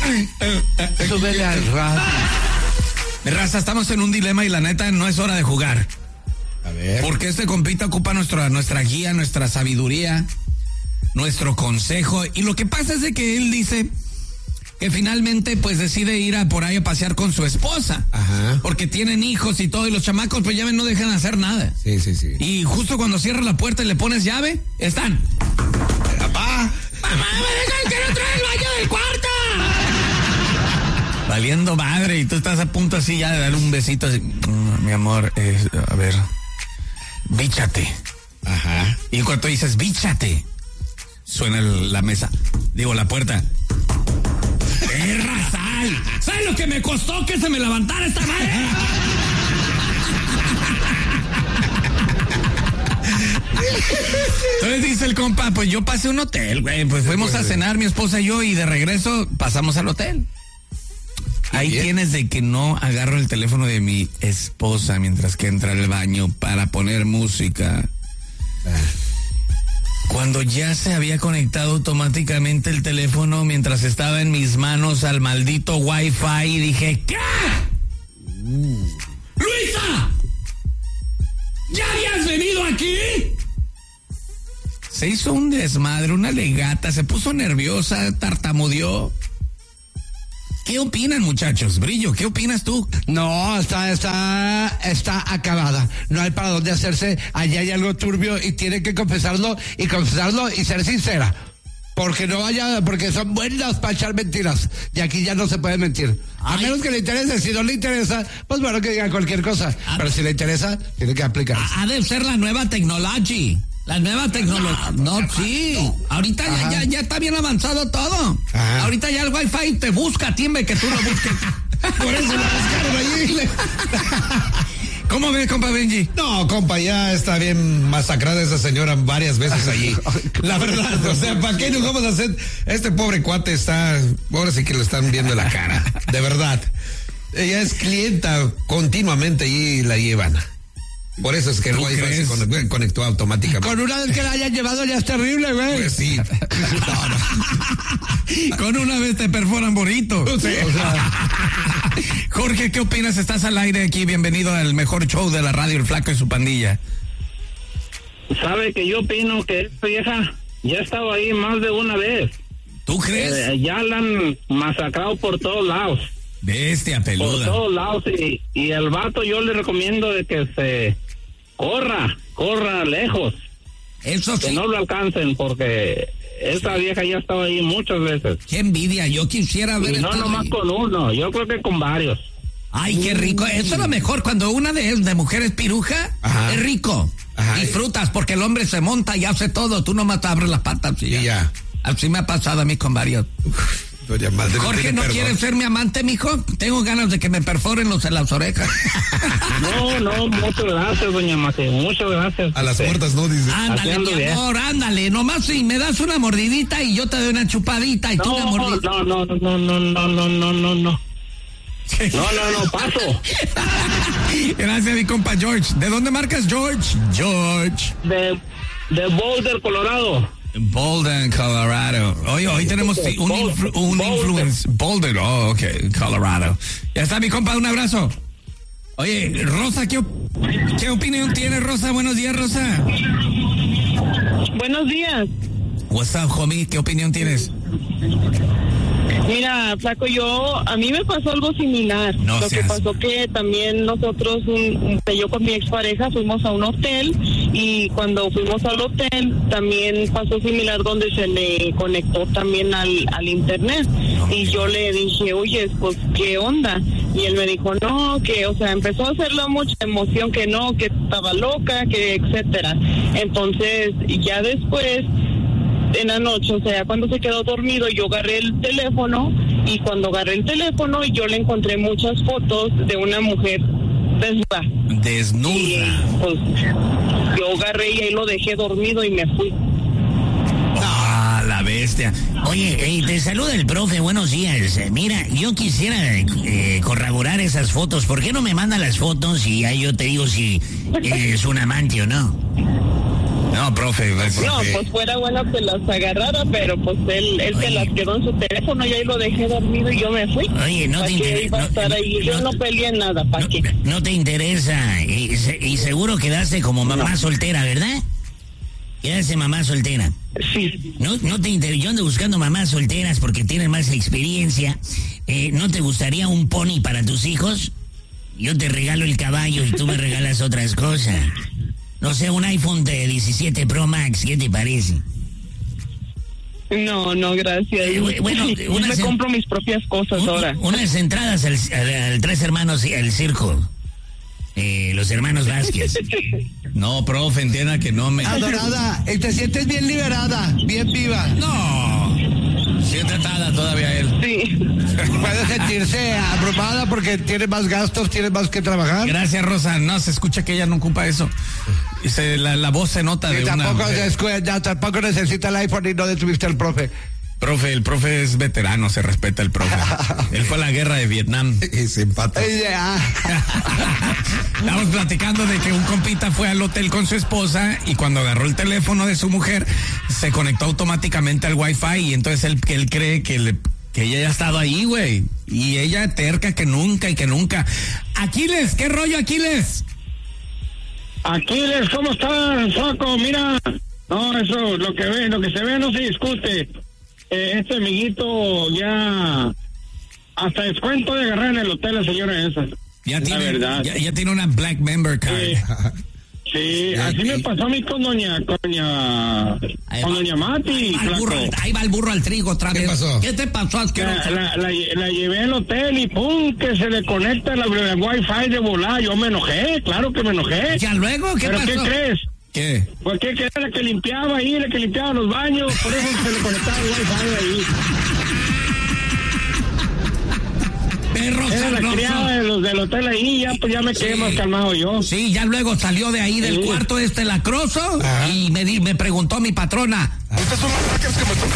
Súbele al radio. Raza, estamos en un dilema y la neta no es hora de jugar. A ver. Porque este compita ocupa nuestra guía, nuestra sabiduría, nuestro consejo. Y lo que pasa es de que él dice que finalmente pues decide ir por ahí a pasear con su esposa. Ajá. Porque tienen hijos y todo, y los chamacos pues ya ven, no dejan de hacer nada. Sí. Y justo cuando cierras la puerta y le pones llave, están. Papá. ¡Mamá, me quiero traer el baño del cuarto! Valiendo madre, y tú estás a punto así ya de darle un besito así. Mi amor, a ver, bíchate. Ajá. Y cuando dices bíchate, suena la mesa, la puerta. ¡Perra sal! ¿Sabes lo que me costó que se me levantara esta madre? Entonces dice el compa, pues yo pasé a un hotel, güey, pues fuimos a cenar mi esposa y yo, y de regreso pasamos al hotel. Ahí tienes de que no agarro el teléfono de mi esposa mientras que entra al baño para poner música. Cuando ya se había conectado automáticamente el teléfono mientras estaba en mis manos al maldito Wi-Fi, y dije, ¿qué? ¡Luisa! ¿Ya habías venido aquí? Se hizo un desmadre, una legata, se puso nerviosa, tartamudeó. ¿Qué opinan, muchachos? Brillo, ¿qué opinas tú? No, está acabada. No hay para dónde hacerse. Allá hay algo turbio y tiene que confesarlo y ser sincera. Porque son buenas para echar mentiras. Y aquí ya no se puede mentir. A menos que le interese. Si no le interesa, pues bueno, que diga cualquier cosa. Pero si le interesa, tiene que aplicarse. Ha de ser la nueva tecnología. La nueva tecnología. No, sí. Ahorita ya está bien avanzado todo. Ajá. Ahorita ya el Wi-Fi te busca, timbre, que tú lo busques. Por eso lo buscaron allí. ¿Cómo ves, compa Benji? No, compa, ya está bien masacrada esa señora varias veces allí. La verdad, o sea, ¿para qué nos vamos a hacer? Este pobre cuate está, ahora sí que lo están viendo la cara, de verdad. Ella es clienta continuamente y la llevan. Por eso es que el Wi-Fi se conectó automáticamente. Con una vez que la hayan llevado ya es terrible, güey. Pues sí. No. Con una vez te perforan bonito. Sí. O sea. Jorge, ¿qué opinas? Estás al aire aquí. Bienvenido al mejor show de la radio, El Flaco y su pandilla. Sabe que yo opino que esta vieja ya ha estado ahí más de una vez. ¿Tú crees? Ya la han masacrado por todos lados. Bestia peluda. Por todos lados. Y el vato yo le recomiendo de que se corra lejos. Eso sí. Que no lo alcancen, porque esa vieja ya estaba ahí muchas veces. Qué envidia, yo quisiera ver. Y no nomás ahí con uno, yo creo que con varios. Ay, qué rico. Eso es lo mejor, cuando una de mujer es piruja. Ajá. Es rico. Ajá. Disfrutas porque el hombre se monta y hace todo, tú nomás te abres las patas y ya. Así me ha pasado a mí con varios. Jorge, ¿no quieres ser mi amante, mijo? Tengo ganas de que me perforen las orejas. No, muchas gracias, doña Mate, muchas gracias. A las puertas no, dice. Ándale, mi amor, ándale, nomás si me das una mordidita y yo te doy una chupadita y tú una mordidita. No, paso. Gracias, mi compa George. ¿De dónde marcas, George? De Boulder, Colorado. Boulder, Colorado. Hoy tenemos un influence. Boulder, ok, Colorado. Ya está, mi compa, un abrazo. Oye, Rosa, ¿qué opinión tiene, Rosa? Buenos días, Rosa. Buenos días. What's up, homie? ¿Qué opinión tienes? Mira, Flaco, a mí me pasó algo similar. Que pasó que también nosotros, yo con mi expareja fuimos a un hotel, y cuando fuimos al hotel también pasó similar, donde se le conectó también al internet. Y yo le dije, oye, pues, ¿qué onda? Y él me dijo, no, empezó a hacerle mucha emoción, que no, que estaba loca, que etcétera. Entonces, ya después, en la noche, cuando se quedó dormido, yo agarré el teléfono, y cuando agarré el teléfono yo le encontré muchas fotos de una mujer desnuda. Y pues yo agarré y ahí lo dejé dormido y me fui. Ah, la bestia. Oye, te saluda el profe, buenos días. Mira, yo quisiera corroborar esas fotos. ¿Por qué no me manda las fotos y ahí yo te digo si es un amante o no? No, profe. No, pues fuera bueno que las agarrara, pero pues él se las quedó en su teléfono y ahí lo dejé dormido y yo me fui. Oye, no te interesa. Yo no peleé nada, ¿para qué? No te interesa. Y seguro quedaste como mamá soltera, ¿verdad? Quedaste mamá soltera. Sí. No te interesa. Yo ando buscando mamás solteras porque tienen más experiencia. ¿No te gustaría un pony para tus hijos? Yo te regalo el caballo y tú me regalas otras cosas. No sé, un iPhone de 17 Pro Max, ¿qué te parece? No, gracias. Bueno, me compro mis propias cosas ahora. Unas entradas al Tres Hermanos, el circo. Los hermanos Vázquez. No, profe, entienda que no me... Adorada, te sientes bien liberada, bien viva. No, siente atada todavía él. Sí. Puede sentirse abrumada porque tiene más gastos, tiene más que trabajar. Gracias, Rosa. No, se escucha que ella no ocupa eso. Y la voz se nota de tampoco necesita el iPhone y no detuviste al profe. Profe, el profe es veterano, se respeta el profe. Él fue a la guerra de Vietnam. Y se empata. Estamos platicando de que un compita fue al hotel con su esposa y cuando agarró el teléfono de su mujer, se conectó automáticamente al Wi-Fi y entonces él cree que ella ya ha estado ahí, güey. Y ella terca que nunca. Aquiles, ¿qué rollo, Aquiles? Aquiles, ¿cómo estás, Flaco? Mira, no, eso, lo que se ve no se discute. Este amiguito ya hasta descuento de agarrar en el hotel la señora esa. Ya tiene una Black Member Card. Sí, así me pasó a mí con doña Mati. Ahí va el burro al trigo otra vez. ¿Qué pasó? ¿Qué te pasó, asqueroso? La llevé al hotel y pum, que se le conecta el Wi-Fi de volada. Yo me enojé, claro que me enojé. ¿Ya luego? ¿Qué pasó? ¿Pero qué crees? ¿Qué? Pues que era la que limpiaba ahí, la que limpiaba los baños, por eso se le conectaba el Wi-Fi ahí. Perro era sabroso. La criada de los del hotel ahí, ya me quedé más calmado yo. Sí, ya luego salió de ahí del cuarto lacroso. Ajá. Y me preguntó mi patrona. Estas son las marcas que me están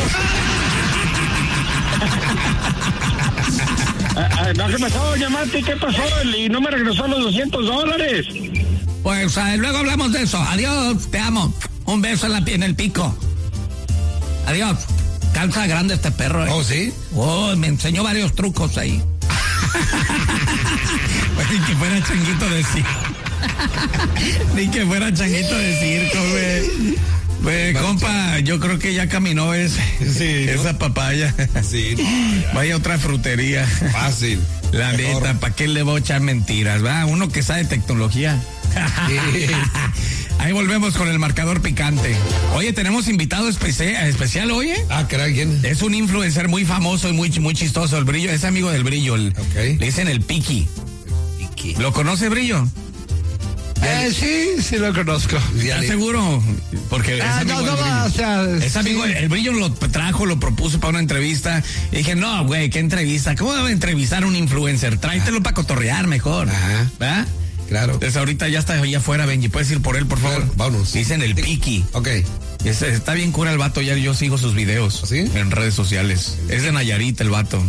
pidiendo. ¿Qué pasó, doña Mati? ¿Qué pasó? Y no me regresó los $200. Pues luego hablamos de eso. Adiós, te amo. Un beso en el pico. Adiós. Calza grande este perro. ¿Oh, sí? Oh, me enseñó varios trucos ahí. Ni que fuera changuito de circo. Ni que fuera changuito de circo, güey. Güey, compa, yo creo que ya caminó esa papaya. Sí. Vaya otra frutería. Fácil. La neta, ¿para qué le voy a echar mentiras? Va, uno que sabe tecnología. Sí. Ahí volvemos con el marcador picante. Oye, tenemos invitado especial, oye. Ah, caray, ¿quién? Es un influencer muy famoso y muy chistoso, el Brillo. Es amigo del Brillo. Le dicen el Piqui. ¿Lo conoce, Brillo? Sí lo conozco. ¿Estás seguro? Porque es amigo el Brillo lo trajo, lo propuso para una entrevista. Y dije, no, güey, ¿qué entrevista? ¿Cómo debe entrevistar a un influencer? Tráetelo para cotorrear mejor. Ajá. ¿verdad? Claro. Entonces ahorita ya está allá afuera, Benji. ¿Puedes ir por él, por favor? Claro, vámonos. Dicen el Piqui. Ok. Está bien cura el vato, ya yo sigo sus videos. ¿Sí? En redes sociales. Es de Nayarit el vato.